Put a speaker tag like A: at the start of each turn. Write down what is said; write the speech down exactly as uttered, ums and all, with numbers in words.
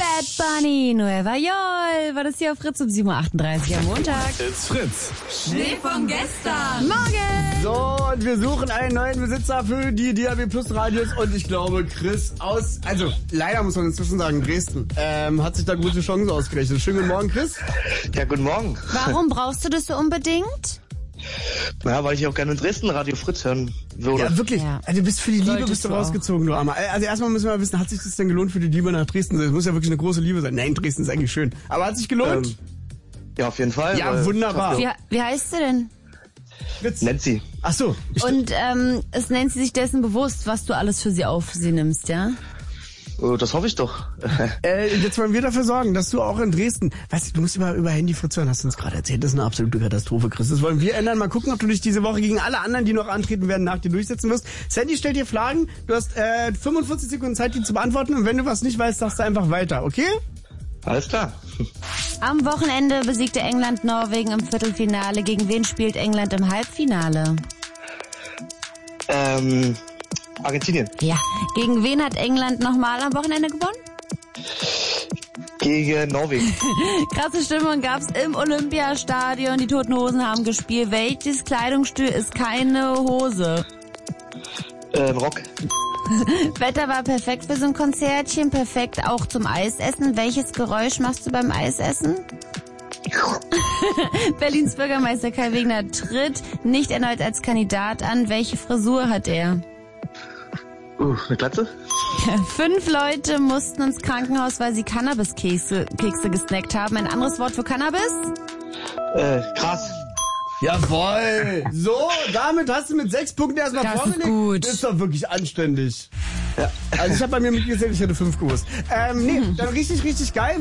A: Bad Bunny, Nueva York. War das hier auf Fritz um sieben Uhr achtunddreißig am Montag.
B: It's Fritz.
A: Schnee von gestern. Morgen.
B: So, und wir suchen einen neuen Besitzer für die D A B Plus Radios. Und ich glaube, Chris aus, also leider muss man inzwischen sagen, Dresden, ähm, hat sich da gute Chancen ausgerechnet. Schönen guten Morgen, Chris.
C: Ja, guten Morgen.
A: Warum brauchst du das so unbedingt?
C: Ja, weil ich auch gerne in Dresden Radio Fritz hören würde.
B: Ja, wirklich.
A: Ja.
B: Also, du bist für die Liebe
A: Solltest
B: bist du
A: du
B: rausgezogen, du Armer. Also erstmal müssen wir mal wissen, hat sich das denn gelohnt für die Liebe nach Dresden? Das muss ja wirklich eine große Liebe sein. Nein, Dresden ist eigentlich schön. Aber hat sich gelohnt?
C: Ähm, ja, auf jeden Fall.
B: Ja,
C: weil-
B: wunderbar.
A: Wie, wie heißt sie denn?
B: Fritz.
C: Nancy.
B: Ach so. Ich
A: Und ähm, es nennt sie sich dessen bewusst, was du alles für sie auf sie nimmst, ja?
C: Oh, das hoffe ich doch.
B: Äh, jetzt wollen wir dafür sorgen, dass du auch in Dresden, weißt du, du musst über, über Handy Fritz hören, hast du uns gerade erzählt, das ist eine absolute Katastrophe, Chris. Das wollen wir ändern. Mal gucken, ob du dich diese Woche gegen alle anderen, die noch antreten werden, nach dir durchsetzen wirst. Sandy stellt dir Fragen, du hast äh, fünfundvierzig Sekunden Zeit, die zu beantworten, und wenn du was nicht weißt, sagst du einfach weiter, okay?
C: Alles klar.
A: Am Wochenende besiegte England Norwegen im Viertelfinale. Gegen wen spielt England im Halbfinale?
C: Ähm, Argentinien.
A: Ja. Gegen wen hat England nochmal am Wochenende gewonnen?
C: Gegen Norwegen.
A: Krasse Stimmung gab's im Olympiastadion. Die Toten Hosen haben gespielt. Welches Kleidungsstück ist keine Hose?
C: Ähm, Rock.
A: Wetter war perfekt für so ein Konzertchen, perfekt auch zum Eisessen. Welches Geräusch machst du beim Eisessen? Berlins Bürgermeister Kai Wegner tritt nicht erneut als Kandidat an. Welche Frisur hat er?
C: Uh, eine Glatze?
A: Fünf Leute mussten ins Krankenhaus, weil sie Cannabiskekse Kekse gesnackt haben. Ein anderes Wort für Cannabis?
C: Äh, Gras.
B: Jawohl! So, damit hast du mit sechs Punkten erstmal
A: Das ist
B: vorgelegt.
A: gut.
B: Das ist doch wirklich anständig.
C: Ja.
B: Also ich habe bei mir mitgezählt, ich hätte fünf gewusst. Ähm, nee, dann richtig, richtig geil.